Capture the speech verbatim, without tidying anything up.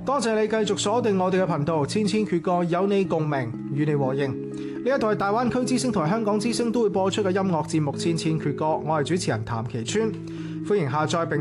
多謝你繼續鎖定我哋嘅頻道，千千闕歌有你共鳴，與你和應。呢一台大灣區之聲同香港之聲都會播出嘅音樂節目《千千闕歌》，我係主持人譚其川，歡迎下載並